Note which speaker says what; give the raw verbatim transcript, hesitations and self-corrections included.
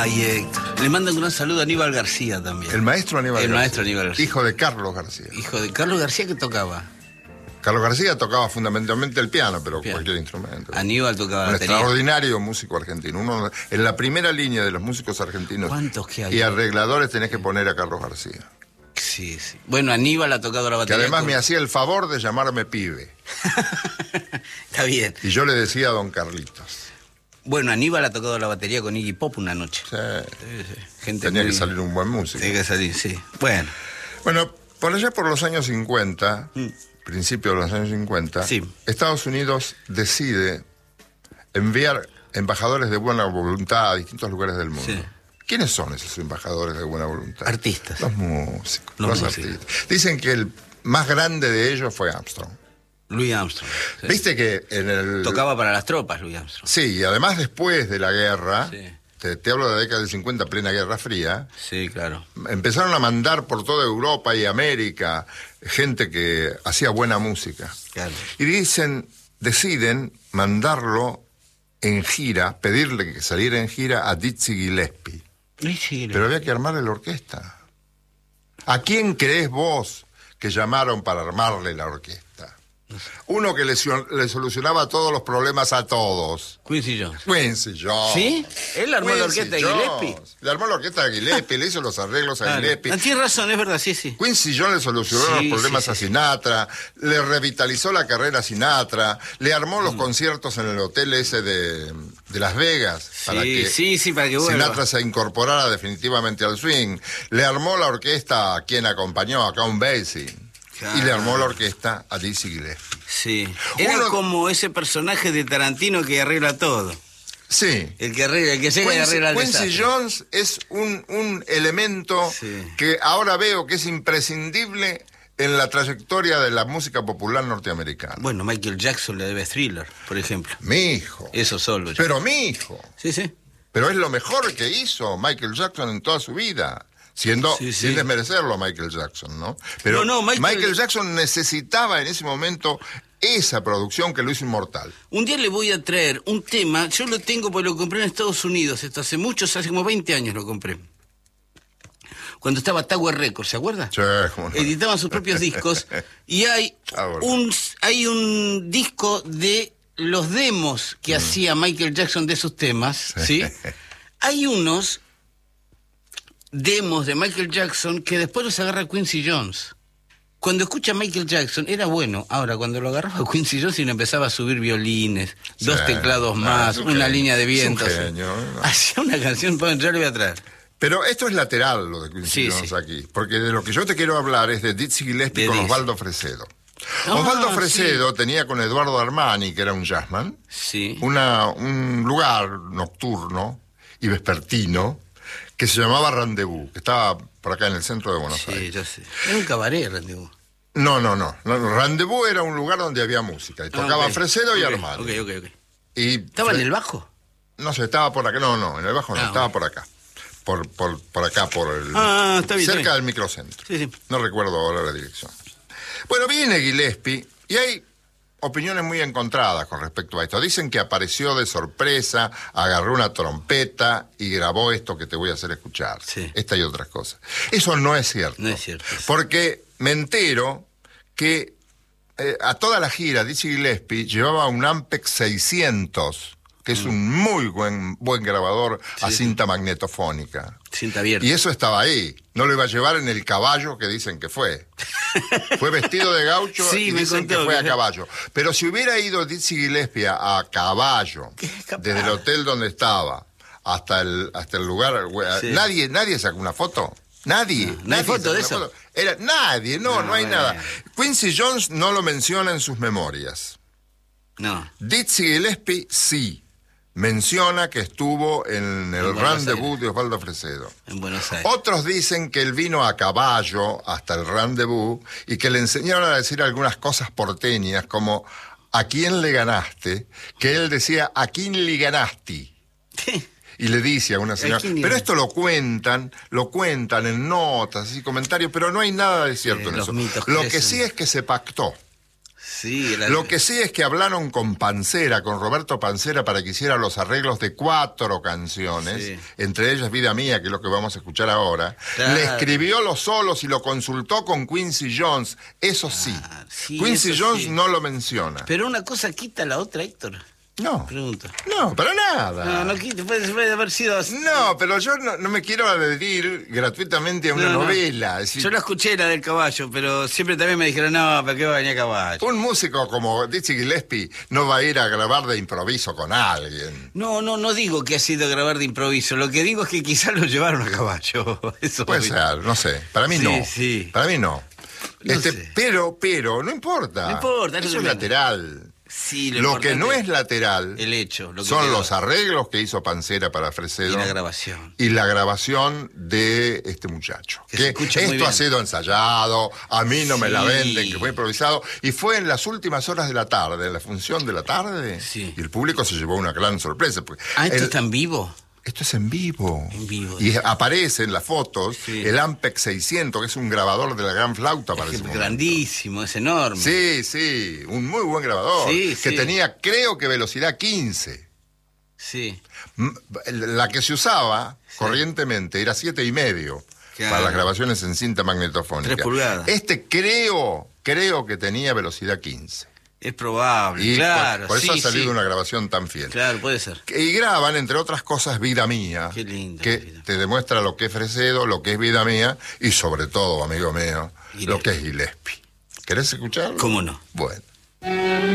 Speaker 1: Ay, Héctor. Le mando un gran saludo a Aníbal García también.
Speaker 2: El maestro Aníbal
Speaker 1: El
Speaker 2: García.
Speaker 1: maestro Aníbal García.
Speaker 2: Hijo de Carlos García.
Speaker 1: Hijo de Carlos García, que tocaba.
Speaker 2: Carlos García tocaba fundamentalmente el piano, pero
Speaker 1: Piano.
Speaker 2: cualquier instrumento.
Speaker 1: Aníbal tocaba
Speaker 2: Un
Speaker 1: batería.
Speaker 2: extraordinario músico argentino. Uno, en la primera línea de los músicos argentinos
Speaker 1: ¿Cuántos que hay?
Speaker 2: y arregladores tenés que poner a Carlos García.
Speaker 1: Sí, sí. Bueno, Aníbal ha tocado la
Speaker 2: Que
Speaker 1: batería.
Speaker 2: además
Speaker 1: con...
Speaker 2: me hacía el favor de llamarme pibe.
Speaker 1: Está bien.
Speaker 2: Y yo le decía a don Carlitos.
Speaker 1: Bueno, Aníbal ha tocado la batería con Iggy Pop una noche.
Speaker 2: Sí.
Speaker 1: Sí, sí. Gente
Speaker 2: Tenía
Speaker 1: muy...
Speaker 2: que salir un buen músico.
Speaker 1: Tenía que salir, sí. Bueno.
Speaker 2: Bueno, por allá por los años cincuenta, mm. principios de los años cincuenta,
Speaker 1: sí.
Speaker 2: Estados Unidos decide enviar embajadores de buena voluntad a distintos lugares del mundo. Sí. ¿Quiénes son esos embajadores de buena voluntad?
Speaker 1: Artistas.
Speaker 2: Los músicos,
Speaker 1: los,
Speaker 2: los
Speaker 1: músicos.
Speaker 2: artistas. Dicen que el más grande de ellos fue Armstrong.
Speaker 1: Louis Armstrong. Sí.
Speaker 2: Viste que en el...
Speaker 1: Tocaba para las tropas, Louis Armstrong.
Speaker 2: Sí, y además después de la guerra,
Speaker 1: sí.
Speaker 2: te, te hablo de la década del cincuenta, plena Guerra Fría.
Speaker 1: Sí, claro.
Speaker 2: Empezaron a mandar por toda Europa y América gente que hacía buena música.
Speaker 1: Claro.
Speaker 2: Y dicen, deciden mandarlo en gira, pedirle que saliera en gira a Dizzy Gillespie.
Speaker 1: Sí,
Speaker 2: pero había que armarle la orquesta. ¿A quién creés vos que llamaron para armarle la orquesta? No sé. Uno que le, le solucionaba todos los problemas a todos.
Speaker 1: Quincy Jones.
Speaker 2: Quincy Jones.
Speaker 1: ¿Sí? Él armó Quincy la orquesta de Gillespie.
Speaker 2: Le armó la orquesta de Gillespie, le hizo los arreglos a claro. Gillespie.
Speaker 1: Tienes razón, es verdad, sí, sí.
Speaker 2: Quincy Jones le solucionó sí, los problemas sí, sí. a Sinatra, le revitalizó la carrera a Sinatra, le armó los mm. conciertos en el hotel ese de, de Las Vegas.
Speaker 1: Sí,
Speaker 2: para que
Speaker 1: sí, sí, para que vuelva.
Speaker 2: Sinatra se incorporara definitivamente al swing. Le armó la orquesta a quien acompañó, a Count Basie. Claro. Y le armó la orquesta a Dizzy Gillespie.
Speaker 1: Sí. Era Uno... como ese personaje de Tarantino que arregla todo.
Speaker 2: Sí.
Speaker 1: El que arregla, el que llega
Speaker 2: Quincy,
Speaker 1: y arregla el
Speaker 2: Quincy
Speaker 1: desastre.
Speaker 2: Jones es un, un elemento sí. que ahora veo que es imprescindible en la trayectoria de la música popular norteamericana.
Speaker 1: Bueno, Michael Jackson le debe Thriller, por ejemplo.
Speaker 2: Mi hijo.
Speaker 1: Eso solo.
Speaker 2: Pero mi hijo.
Speaker 1: Sí, sí.
Speaker 2: Pero es lo mejor que hizo Michael Jackson en toda su vida. Siendo, sí, sí. sin desmerecerlo a Michael Jackson, ¿no? Pero no, no, Michael... Michael Jackson necesitaba en ese momento esa producción que lo hizo inmortal.
Speaker 1: Un día le voy a traer un tema, yo lo tengo porque lo compré en Estados Unidos, esto hace muchos, hace como veinte años lo compré. Cuando estaba Tower Records, ¿se acuerda?
Speaker 2: Sí, cómo no.
Speaker 1: Editaban sus propios discos y hay un, hay un disco de los demos que mm. hacía Michael Jackson de sus temas, ¿sí? Hay unos... demos de Michael Jackson que después los agarra Quincy Jones. Cuando escucha a Michael Jackson era bueno. Ahora, cuando lo agarraba Quincy Jones y le empezaba a subir violines, sí, dos teclados más, no, una genio, línea de vientos. Genio, ¿no? Hacía una canción, para yo le voy a traer.
Speaker 2: Pero esto es lateral lo de Quincy sí, Jones sí. aquí, porque de lo que yo te quiero hablar es de Dizzy Gillespie de con Dizzy. Osvaldo Fresedo. Ah, Osvaldo Fresedo sí. tenía con Eduardo Armani, que era un jazzman,
Speaker 1: sí.
Speaker 2: una, un lugar nocturno y vespertino que se llamaba Rendezvous, que estaba por acá en el centro de Buenos
Speaker 1: sí,
Speaker 2: Aires.
Speaker 1: Sí, yo sé. Era un cabaret, Rendezvous.
Speaker 2: No, no, no, no. Rendezvous era un lugar donde había música. Y tocaba ah, okay. Fresedo y
Speaker 1: okay.
Speaker 2: Armani.
Speaker 1: Ok, ok, ok.
Speaker 2: Y
Speaker 1: ¿Estaba
Speaker 2: Fre...
Speaker 1: en el bajo?
Speaker 2: No sé, estaba por acá. No, no, en el bajo no, ah, estaba okay. por acá. Por, por, por acá, por el...
Speaker 1: Ah, está bien.
Speaker 2: Cerca
Speaker 1: está bien.
Speaker 2: del microcentro.
Speaker 1: Sí, sí.
Speaker 2: No recuerdo ahora la dirección. Bueno, viene Gillespie y hay opiniones muy encontradas con respecto a esto. Dicen que apareció de sorpresa, agarró una trompeta y grabó esto que te voy a hacer escuchar.
Speaker 1: Sí.
Speaker 2: Esta y otras cosas. Eso no es cierto.
Speaker 1: No es cierto. Sí.
Speaker 2: Porque me entero que eh, a toda la gira Dizzy Gillespie llevaba un Ampex seiscientos, que es mm. un muy buen, buen grabador sí, a cinta sí. magnetofónica.
Speaker 1: Cinta abierta.
Speaker 2: Y eso estaba ahí. No lo iba a llevar en el caballo que dicen que fue. Fue vestido de gaucho
Speaker 1: sí,
Speaker 2: y
Speaker 1: me
Speaker 2: dicen
Speaker 1: contó,
Speaker 2: que fue
Speaker 1: que...
Speaker 2: a caballo. Pero si hubiera ido Dizzy Gillespie a caballo, desde el hotel donde estaba hasta el, hasta el lugar, sí. nadie, nadie sacó una foto. Nadie.
Speaker 1: No,
Speaker 2: nadie
Speaker 1: ¿no hay foto de eso?
Speaker 2: Foto. Era, nadie, no, no, no hay bueno. nada. Quincy Jones no lo menciona en sus memorias.
Speaker 1: No.
Speaker 2: Dizzy Gillespie sí. Menciona que estuvo en el Rendezvous de Osvaldo Fresedo.
Speaker 1: En Buenos Aires.
Speaker 2: Otros dicen que él vino a caballo hasta el Rendezvous y que le enseñaron a decir algunas cosas porteñas como ¿a quién le ganaste? Que él decía ¿a quién le ganaste? Y le dice a una señora, pero esto lo cuentan, lo cuentan en notas y comentarios, pero no hay nada de cierto sí, en eso. Lo crecen. Que sí es que se pactó.
Speaker 1: Sí, la...
Speaker 2: Lo que sí es que hablaron con Pancera, con Roberto Pancera, para que hiciera los arreglos de cuatro canciones, sí. entre ellas Vida Mía, que es lo que vamos a escuchar ahora. Claro. Le escribió los solos y lo consultó con Quincy Jones, eso sí. Ah, sí Quincy eso Jones sí. no lo menciona.
Speaker 1: Pero una cosa quita la otra, Héctor.
Speaker 2: No,
Speaker 1: Pregunta.
Speaker 2: no, para nada.
Speaker 1: No, no quita, puede, puede haber sido así.
Speaker 2: No, pero yo no, no me quiero adherir gratuitamente a una no, novela.
Speaker 1: No.
Speaker 2: Es decir,
Speaker 1: yo la escuché, la del caballo, pero siempre también me dijeron, no, ¿para qué va a venir a caballo?
Speaker 2: Un músico como Dizzy Gillespie no va a ir a grabar de improviso con alguien.
Speaker 1: No, no, no digo que ha sido grabar de improviso. Lo que digo es que quizás lo llevaron a caballo. Eso
Speaker 2: puede ser, no sé. Para mí
Speaker 1: sí,
Speaker 2: no.
Speaker 1: Sí.
Speaker 2: Para mí no. no este, sé. Pero, pero, no importa.
Speaker 1: No importa.
Speaker 2: Eso es lateral.
Speaker 1: Sí,
Speaker 2: lo, lo que no es lateral
Speaker 1: el hecho, lo que
Speaker 2: son
Speaker 1: quedó.
Speaker 2: los arreglos que hizo Pancera para Fresedo
Speaker 1: y la grabación
Speaker 2: y la grabación de este muchacho
Speaker 1: que,
Speaker 2: que
Speaker 1: se escucha
Speaker 2: esto
Speaker 1: muy bien.
Speaker 2: Ha sido ensayado, a mí no
Speaker 1: sí.
Speaker 2: me la venden, que fue improvisado y fue en las últimas horas de la tarde, en la función de la tarde
Speaker 1: sí.
Speaker 2: y el público se llevó una gran sorpresa porque
Speaker 1: ah, ¿esto
Speaker 2: el,
Speaker 1: está en vivo?
Speaker 2: Esto es en vivo.
Speaker 1: En vivo.
Speaker 2: Y aparece en las fotos
Speaker 1: sí.
Speaker 2: el Ampex seiscientos, que es un grabador de la gran flauta para
Speaker 1: es
Speaker 2: ese
Speaker 1: grandísimo,
Speaker 2: momento.
Speaker 1: Es enorme.
Speaker 2: Sí, sí, un muy buen grabador.
Speaker 1: Sí,
Speaker 2: que
Speaker 1: sí.
Speaker 2: tenía, creo que quince quince.
Speaker 1: Sí.
Speaker 2: La que se usaba sí. corrientemente era siete y medio claro. para las grabaciones en cinta magnetofónica.
Speaker 1: Tres pulgadas.
Speaker 2: Este creo, creo que tenía velocidad quince.
Speaker 1: Es probable,
Speaker 2: y
Speaker 1: claro.
Speaker 2: Por, por eso
Speaker 1: sí,
Speaker 2: ha salido
Speaker 1: sí.
Speaker 2: una grabación tan fiel.
Speaker 1: Claro, puede ser.
Speaker 2: Y graban, entre otras cosas, Vida Mía.
Speaker 1: Qué lindo.
Speaker 2: Que
Speaker 1: vida.
Speaker 2: te demuestra lo que es Fresedo, lo que es Vida Mía y sobre todo, amigo mío, Gillespie. Lo que es Gillespie. ¿Querés escucharlo?
Speaker 1: ¿Cómo no?
Speaker 2: Bueno.